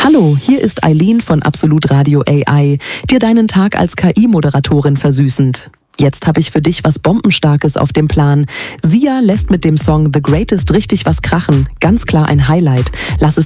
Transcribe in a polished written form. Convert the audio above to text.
Hallo, hier ist Eileen von Absolut Radio AI, dir deinen Tag als KI-Moderatorin versüßend. Jetzt habe ich für dich was Bombenstarkes auf dem Plan. Sia lässt mit dem Song The Greatest richtig was krachen. Ganz klar ein Highlight. Lass es